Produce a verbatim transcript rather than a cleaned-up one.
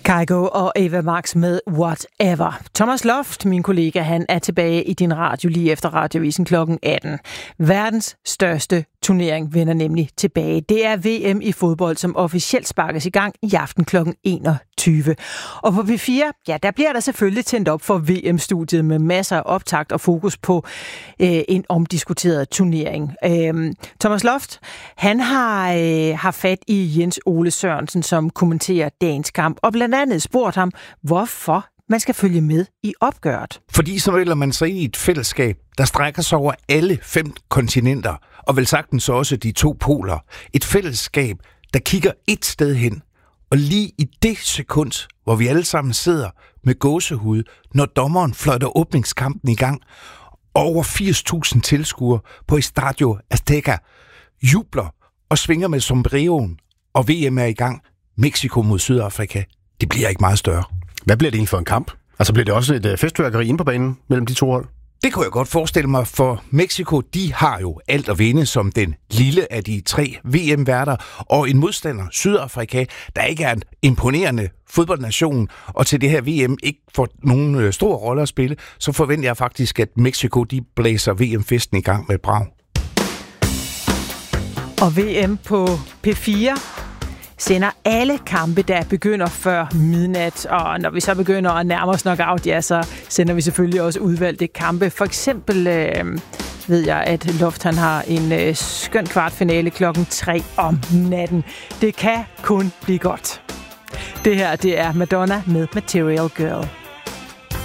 Kygo og Ava Max med Whatever. Thomas Loft, min kollega, han er tilbage i din radio lige efter Radioavisen klokken atten. Verdens største turnering vender nemlig tilbage. Det er V M i fodbold, som officielt sparkes i gang i aften klokken enogtyve. Og på P fire, ja, der bliver der selvfølgelig tændt op for V M-studiet med masser af optakt og fokus på øh, en omdiskuteret turnering. Øh, Thomas Loft, han har, øh, har fat i Jens Ole Sørensen, som kommenterer dagens kamp, og blandt andet spurgt ham, hvorfor man skal følge med i opgøret. Fordi så vælger man sig ind i et fællesskab, der strækker sig over alle fem kontinenter, og vel sagtens også de to poler. Et fællesskab, der kigger et sted hen, og lige i det sekund, hvor vi alle sammen sidder med gåsehud, når dommeren fløjter åbningskampen i gang, over firs tusind tilskuere på Estadio Azteca jubler og svinger med sombreroen, og V M er i gang. Mexico mod Sydafrika. Det bliver ikke meget større. Hvad bliver det egentlig for en kamp? Altså bliver det også et festværkeri inde på banen mellem de to hold? Det kunne jeg godt forestille mig, for Mexico, de har jo alt at vinde som den lille af de tre V M-værter, og en modstander, Sydafrika, der ikke er en imponerende fodboldnation, og til det her V M ikke får nogen stor rolle at spille, så forventer jeg faktisk, at Mexico, de blæser V M-festen i gang med brag. Og V M på P fire sender alle kampe, der begynder før midnat, og når vi så begynder at nærme os knockout, ja, så sender vi selvfølgelig også udvalgte kampe. For eksempel øh, ved jeg, at Loft han har en øh, skøn kvartfinale klokken tre om natten. Det kan kun blive godt. Det her, det er Madonna med Material Girl.